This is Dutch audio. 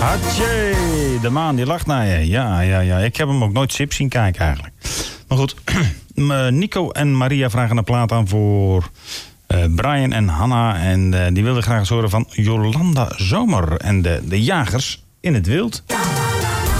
Hatje, de maan die lacht naar je. Ja. Ik heb hem ook nooit Sip zien kijken eigenlijk. Maar goed, Nico en Maria vragen een plaat aan voor Brian en Hanna. En die wilden graag eens horen van Jolanda Zomer en de Jagers in het Wild.